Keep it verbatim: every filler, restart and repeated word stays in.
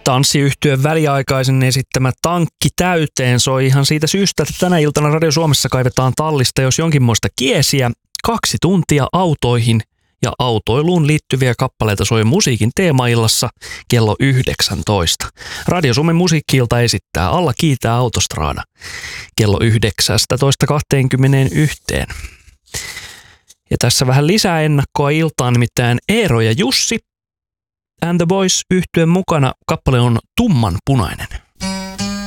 Tanssiyhtyön väliaikaisen esittämä Tankki täyteen soi ihan siitä syystä, että tänä iltana Radio Suomessa kaivetaan tallista jos jonkinmoista kiesiä. Kaksi tuntia autoihin ja autoiluun liittyviä kappaleita soi musiikin teemaillassa kello yhdeksäntoista. Radio Suomen musiikki-ilta esittää Alla kiitää Autostrada kello yhdeksäntoista kaksikymmentäyksi. Ja tässä vähän lisää ennakkoa iltaan, nimittäin Eero ja Jussi and the Boys -yhtyeen mukana kappale on Tummanpunainen.